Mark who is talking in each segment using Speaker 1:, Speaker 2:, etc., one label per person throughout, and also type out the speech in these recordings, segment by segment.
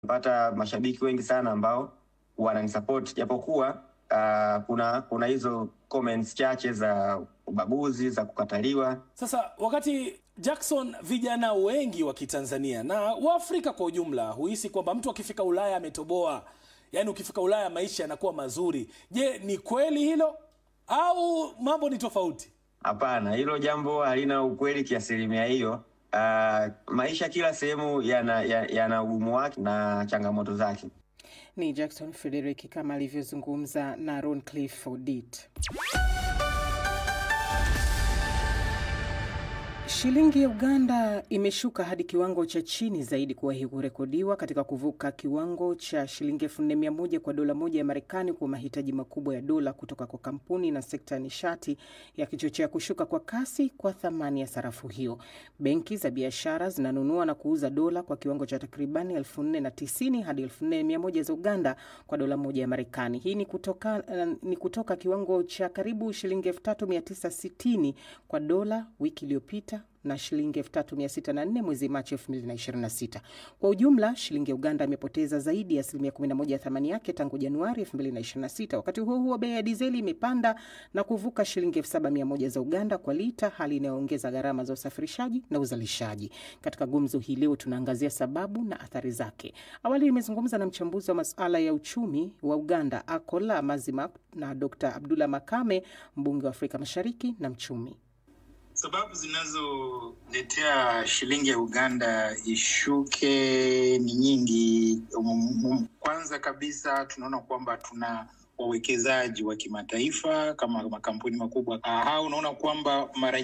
Speaker 1: Napata mashabiki wengi sana ambao wananisupport, japokuwa kuna hizo comments chache za ubaguzi, za kukataliwa.
Speaker 2: Sasa wakati Jackson, vijana wengi wa Kitanzania na Waafrika kwa ujumla huhisi kwamba mtu akifika Ulaya ametoboa, yaani ukifika Ulaya maisha yanakuwa mazuri. Je, ni kweli hilo au mambo ni tofauti?
Speaker 1: Hapana, hilo jambo halina ukweli kiasilimia hiyo. Maisha kila sehemu yana ugumu wake na changamoto zake.
Speaker 3: Ni Jackson Frederick kama alivyozungumza na Ron Cliff Odit. Shilingi ya Uganda imeshuka hadi kiwango cha chini zaidi kuwahi kurekodiwa katika kuvuka kiwango cha shilingi 4,100 kwa dola moja ya Marekani kwa mahitaji makubwa ya dola kutoka kwa kampuni na sekta ya nishati, yakichochea kushuka kwa kasi kwa thamani ya sarafu hiyo. Benki za biashara zinanunua na kuuza dola kwa kiwango cha takribani 4,090 hadi 4,100 za Uganda kwa dola moja ya Marekani. Hii ni kutoka kiwango cha karibu shilingi 3,960 kwa dola wiki iliyopita na shilingi 3,604 mwezi Machi 2026. Kwa ujumla, shilingi ya Uganda imepoteza zaidi ya 11% ya thamani yake tangu Januari 2026. Wakati huo bei ya dizeli imepanda na kuvuka shilingi 7,100 za Uganda kwa lita, hali inayoongeza gharama za usafirishaji na uzalishaji. Katika gumzo hii leo tunaangazia sababu na athari zake. Awali nimezungumza na mchambuzi wa masuala ya uchumi wa Uganda, Akola Mazima, na Dr. Abdullah Makame, mbunge wa Afrika Mashariki na mchumi.
Speaker 4: Sababu zinazoletea shilingi ya Uganda ishuke ni nyingi. Kwanza kabisa tunaona kwamba tuna wawekezaji wa kimataifa kama makampuni makubwa. Hao unaona kwamba mara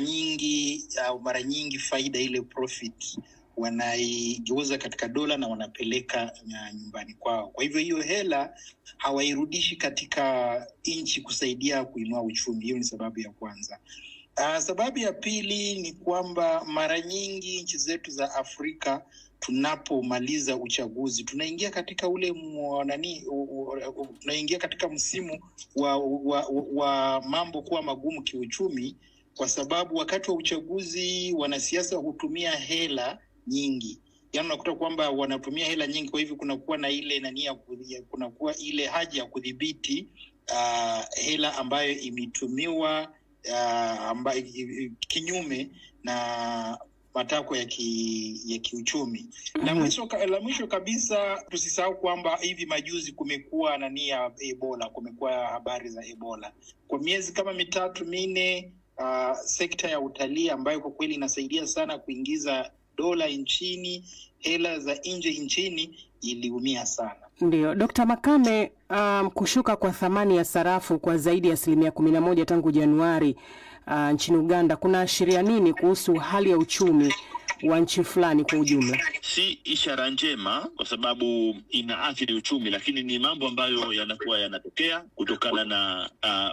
Speaker 4: nyingi faida ile profit wanaigeuza katika dola na wanapeleka nyumbani kwao. Kwa hivyo hiyo hela hawairudishi katika nchi kusaidia kuinua uchumi. Hiyo ni sababu ya kwanza. Sababu ya pili ni kwamba mara nyingi nchi zetu za Afrika tunapomaliza uchaguzi tunaingia katika tunaingia katika msimu wa mambo kuwa magumu kiuchumi, kwa sababu wakati wa uchaguzi wanasiasa hutumia hela nyingi. Yaani unakuta kwamba wanatumia hela nyingi, kwa hivyo kunakuwa na ile kunakuwa ile haja ya kudhibiti hela ambayo imetumiwa ambayo kinyume na matakwa ya kiuchumi. La mwisho kabisa tusisahau kwamba hivi majuzi kumekuwa ya Ebola, kumekuwa habari za Ebola. Kwa miezi kama 3-4 sekta ya utalii ambayo kwa kweli inasaidia sana kuingiza dola nchini, hela za nje nchini, iliumia sana.
Speaker 3: Ndio, Dr. Makame, kushuka kwa thamani ya sarafu kwa zaidi ya 11% tangu Januari nchini Uganda kunaashiria nini kuhusu hali ya uchumi wa nchi fulani kwa ujumla?
Speaker 5: Si ishara njema kwa sababu inaathiri uchumi, lakini ni mambo ambayo yanakuwa yanatokea kutokana na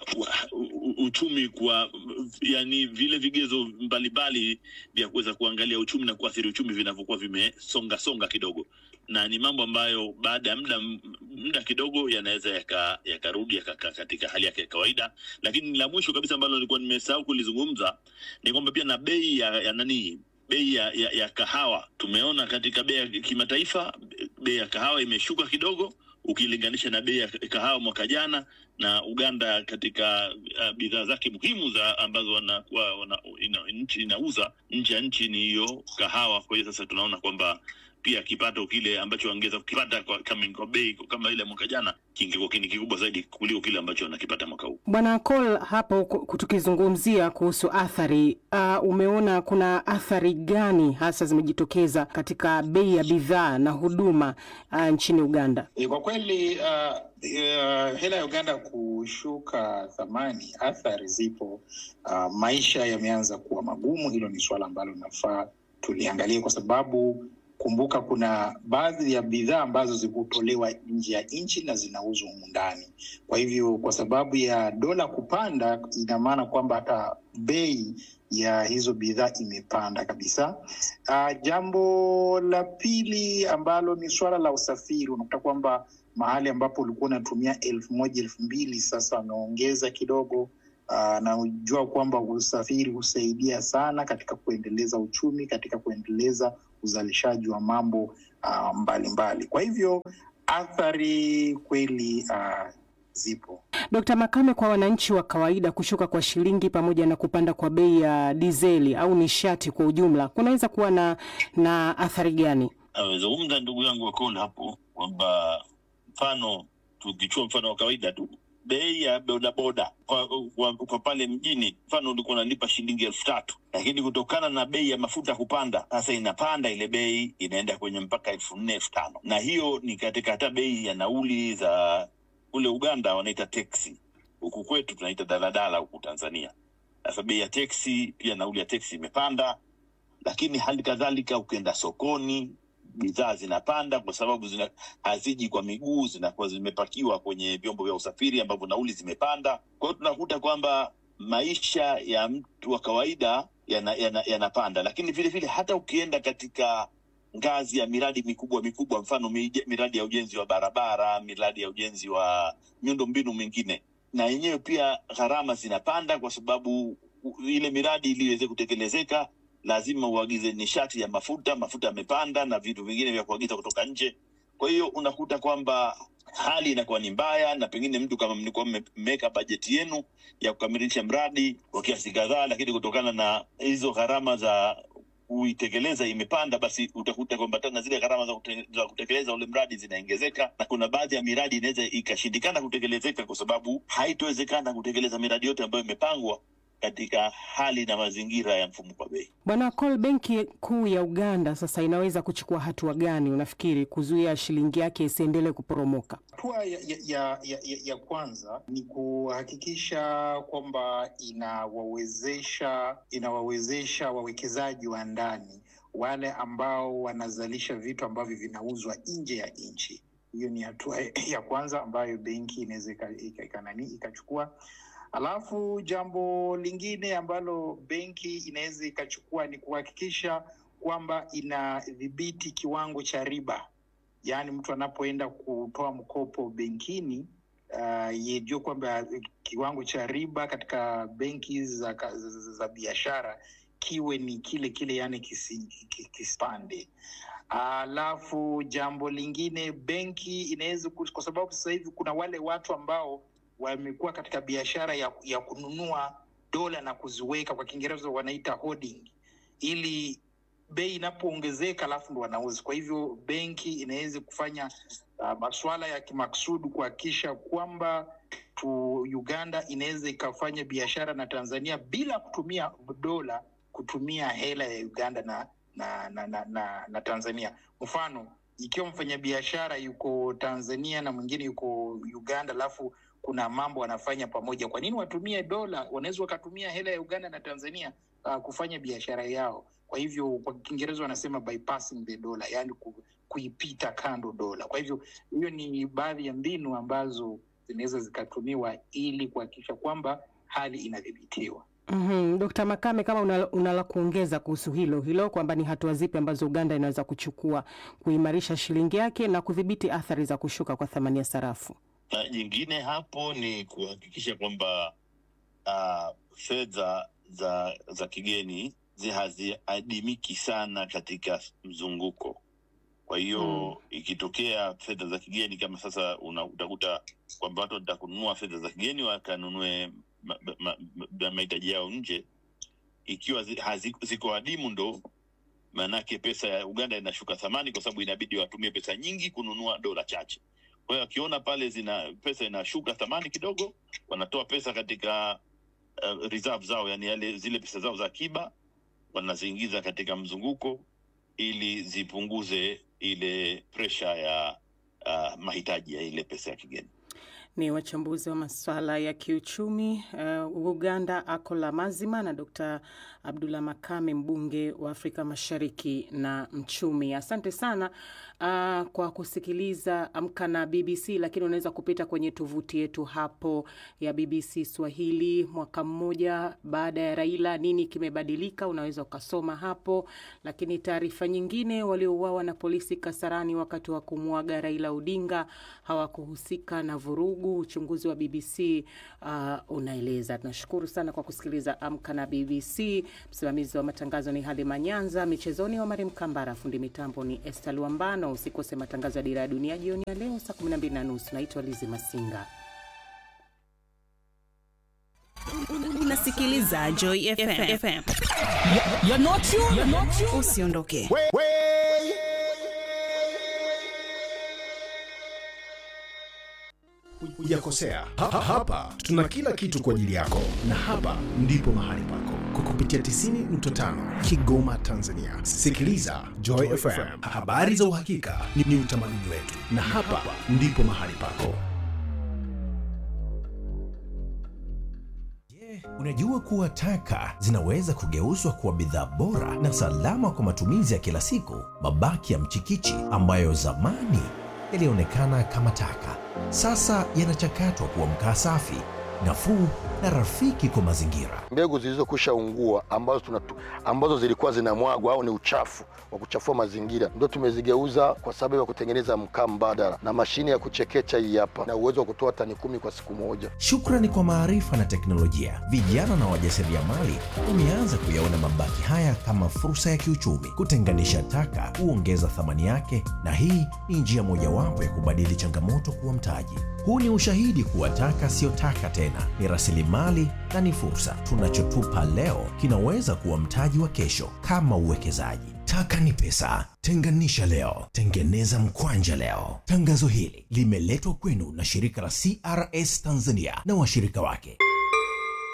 Speaker 5: uchumi kwa yani vile vigezo mbalimbali vya kuweza kuangalia uchumi na kuathiri uchumi vinavyokuwa vimesonga kidogo, na ni mambo ambayo baada ya muda kidogo yanaweza yakarudi katika hali yake ya kawaida. Lakini la mwisho kabisa ambalo nilikuwa nimesahau kulizungumza ni kwamba pia na bei bei ya kahawa. Tumeona katika bei ya kimataifa bei ya kahawa imeshuka kidogo ukilinganisha na bei ya kahawa mwaka jana, na Uganda katika bidhaa zake muhimu ambazo nchi inauza nje ya nchi ni hiyo kahawa. Kwa hiyo sasa tunaona kwamba pia kipato kile ambacho angeza kukipata kwa bei kama ile mwaka jana kingekuwa kikubwa zaidi kuliko kile ambacho anakipata mwaka huu.
Speaker 3: Bwana Cole, hapo tukizungumzia kuhusu athari, umeona kuna athari gani hasa zimejitokeza katika bei ya bidhaa na huduma nchini Uganda?
Speaker 4: Kwa kweli hela ya Uganda kushuka thamani, athari zipo. Maisha yameanza kuwa magumu. Hilo ni swala ambalo nafaa tuliangalie, kwa sababu kumbuka kuna baadhi ya bidhaa ambazo zikutolewa nje ya nchi na zinauzwa humu ndani. Kwa hivyo kwa sababu ya dola kupanda, ina maana kwamba hata bei ya hizo bidhaa imepanda kabisa. Jambo la pili ambalo ni swala la usafiri. Unakuta kwamba mahali ambapo ulikuwa unatumia 1,000-2,000 sasa wameongeza kidogo. Na unajua kwamba usafiri husaidia sana katika kuendeleza uchumi, katika kuendeleza uzalishaji wa mambo mbalimbali. Kwa hivyo athari kweli zipo.
Speaker 3: Dr. Makame, kwa wananchi wa kawaida, kushuka kwa shilingi pamoja na kupanda kwa bei ya dizeli au nishati kwa ujumla kunaweza kuwa na athari gani?
Speaker 5: Amezungumza ndugu yangu Wakoli hapo kwamba tukichukua mfano wa kawaida tu, bei ya bodaboda kwa pale mjini, mfano ulikuwa unalipa shilingi 3,000, lakini kutokana na bei ya mafuta kupanda, sasa inapanda ile bei inaenda kwenye mpaka 4,000 5,000, na hiyo ni katika hata bei ya nauli za ule Uganda wanaita taxi, huku kwetu tunaita daladala huku Tanzania. Sasa bei ya taxi pia, nauli ya taxi imepanda, lakini hali kadhalika ukienda sokoni bidhaa zinapanda kwa sababu haziji kwa miguu, zinakuwa zimepakiwa kwenye vyombo vya usafiri ambapo nauli zimepanda. Kwa hiyo tunakuta kwamba maisha ya mtu wa kawaida yanapanda, lakini vile vile hata ukienda katika ngazi ya miradi mikubwa, mfano miradi ya ujenzi wa barabara, miradi ya ujenzi wa miundombinu mingine, na yenyewe pia gharama zinapanda kwa sababu ile miradi ili iweze kutekelezeka lazima uagize nishati ya mafuta yamepanda na vitu vingine vya kuagiza kutoka nje. Kwa hiyo unakuta kwamba hali inakuwa ni mbaya, na pengine mtu kama mlikuwa mmeweka bajeti yenu ya kukamilisha mradi kwa kiasi kadhaa, lakini kutokana na hizo gharama za kuitekeleza imepanda, basi utakuta kwamba tena zile gharama za kutekeleza ule mradi zinaongezeka, na kuna baadhi ya miradi inaweza ikashindikana kutekelezeka kwa sababu haitowezekana kutekeleza miradi yote ambayo imepangwa katika hali na mazingira ya mfumuko wa bei.
Speaker 3: Bwana Cole, Benki Kuu ya Uganda sasa inaweza kuchukua hatua gani unafikiri kuzuia shilingi yake isiendelee kuporomoka?
Speaker 4: Hatua ya kwanza ni kuhakikisha kwamba inawawezesha wawekezaji wa ndani, wale ambao wanazalisha vitu ambavyo vinauzwa nje ya nchi. Hiyo ni hatua ya kwanza ambayo benki inaweza ikachukua. Alafu jambo lingine ambalo benki inaweza ikachukua ni kuhakikisha kwamba inadhibiti kiwango cha riba. Yaani mtu anapoenda kutoa mkopo benkini, yejue kwamba kiwango cha riba katika benki za biashara kiwe ni kile yani kisipande. Alafu jambo lingine, benki inaweza, kwa sababu sasa hivi kuna wale watu ambao wamekuwa katika biashara ya kununua dola na kuziweka, kwa Kiingereza wanaita holding, ili bei inapoongezeka alafu ndo wanauza. Kwa hivyo benki inaweza kufanya masuala ya kimaksudi kuhakikisha kwamba Uganda inaweza ikafanya biashara na Tanzania bila kutumia dola, kutumia hela ya Uganda na Tanzania. Mfano, ikiwa mfanyabiashara yuko Tanzania na mwingine yuko Uganda, alafu kuna mambo wanafanya pamoja, kwa nini watumie dola? Wanaweza wakatumia hela ya Uganda na Tanzania kufanya biashara yao. Kwa hivyo kwa Kiingereza wanasema bypassing the dollar, yani kuipita kando dola. Kwa hivyo hiyo ni baadhi ya mbinu ambazo zinaweza zikatumiwa ili kuhakikisha kwamba hali inadhibitiwa.
Speaker 3: Dr. Makame, kama unala kuongeza kuhusu hilo kwamba ni hatua zipi ambazo Uganda inaweza kuchukua kuimarisha shilingi yake na kudhibiti athari za kushuka kwa thamani ya sarafu?
Speaker 5: Jingine hapo ni kuhakikisha kwamba fedha za kigeni haziadimiki sana katika mzunguko. Kwa hiyo ikitokea fedha za kigeni kama sasa utakuta kwamba watu watakununua fedha za kigeni wakanunue mahitaji yao nje, ikiwa ziko adimu, ndo manake pesa ya Uganda inashuka thamani, kwa sababu inabidi watumie pesa nyingi kununua dola chache. Kwa hiyo akiona pale pesa inashuka thamani kidogo, wanatoa pesa katika reserve zao, yani zile pesa zao za akiba wanaziingiza katika mzunguko ili zipunguze ile pressure ya mahitaji ya ile pesa ya kigeni.
Speaker 3: Ni wachambuzi wa masuala ya kiuchumi Uganda, Akola Mazima, na Dr. Abdullah Makame, mbunge wa Afrika Mashariki na mchumi. Asante sana kwa kusikiliza Amka na BBC, lakini unaweza kupita kwenye tovuti yetu hapo ya BBC Swahili. Mwaka mmoja baada ya Raila, nini kimebadilika? Unaweza ukasoma hapo. Lakini taarifa nyingine, waliouawa na polisi Kasarani wakati wa kumwaga Raila Odinga hawakuhusika na vurugu. Uchunguzi wa BBC unaeleza. Tunashukuru sana kwa kusikiliza Amka na BBC. Msimamizi wa matangazo ni Halima Nyanza, michezoni wa Mari Mkambara, fundi mitambo ni Esther Luambano. Usikose matangazo ya Dira ya Dunia jioni ya leo saa 12:30. Naitwa Lizi Masinga.
Speaker 6: Unasikiliza Joy FM.
Speaker 7: You're not you.
Speaker 6: Usiondoke.
Speaker 8: Hujakosea. Hapa tuna kila kitu kwa ajili yako, na hapa ndipo mahali pako. Kupitia 90.5 Kigoma, Tanzania. Sikiliza Joy FM. Habari za uhakika ni utamaduni wetu, na hapa ndipo mahali pako.
Speaker 9: Unajua kuwa taka zinaweza kugeuzwa kuwa bidhaa bora na salama kwa matumizi ya kila siku? Mabaki ya mchikichi ambayo zamani yalionekana kama taka, sasa yanachakatwa kuwa mkaa safi, nafuu na rafiki kwa mazingira.
Speaker 10: Mbegu zilizokwisha ungua ambazo zilikuwa zinamwagwa au ni uchafu wa kuchafua mazingira, ndio tumezigeuza kwa sababu ya kutengeneza mkaa mbadala, na mashine ya kuchekecha hii hapa na uwezo wa kutoa tani 10 kwa siku moja.
Speaker 9: Shukrani kwa maarifa na teknolojia, vijana na wajasiriamali wameanza kuyaona mabaki haya kama fursa ya kiuchumi. Kutenganisha taka huongeza thamani yake, na hii ni njia mojawapo ya kubadili changamoto kuwa mtaji. Huu ni ushahidi kuwa taka sio taka tena, ni rasilimali na ni fursa. Tunachotupa leo kinaweza kuwa mtaji wa kesho, kama uwekezaji. Taka ni pesa. Tenganisha leo, tengeneza mkwanja leo. Tangazo hili limeletwa kwenu na shirika la CRS Tanzania na washirika wake.